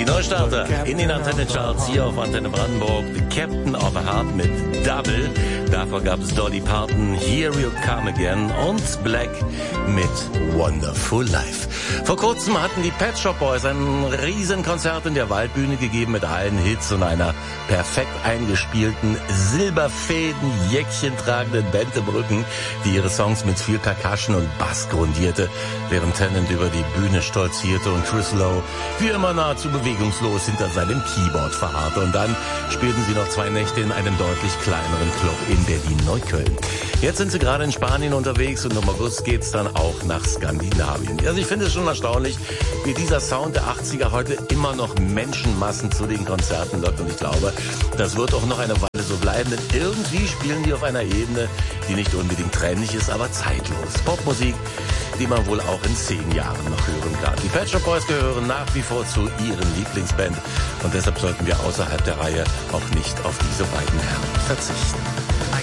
Die Neustarter in den Antenne-Charts hier auf Antenne Brandenburg. The Captain of a Heart mit Double. Davor gab es Dolly Parton, Here You Come Again und Black mit Wonderful Life. Vor kurzem hatten die Pet Shop Boys ein Riesenkonzert in der Waldbühne gegeben mit allen Hits und einer perfekt eingespielten, Silberfäden-Jäckchen tragenden Band im Rücken, die ihre Songs mit viel Percussion und Bass grundierte, während Tennant über die Bühne stolzierte und Chris Lowe wie immer nahezu bewegungslos hinter seinem Keyboard verharrte. Und dann spielten sie noch 2 Nächte in einem deutlich kleineren Club in Berlin-Neukölln. Jetzt sind sie gerade in Spanien unterwegs und im August geht's dann auch nach Skandinavien. Also ich finde es schon erstaunlich, wie dieser Sound der 80er heute immer noch Menschenmassen zu den Konzerten lockt. Und ich glaube, das wird auch noch eine Weile so bleiben, denn irgendwie spielen die auf einer Ebene, die nicht unbedingt trendig ist, aber zeitlos. Popmusik, die man wohl auch in 10 Jahren noch hören kann. Die Pet Shop Boys gehören nach wie vor zu ihren Lieblingsband und deshalb sollten wir außerhalb der Reihe auch nicht auf diese beiden Herren verzichten. I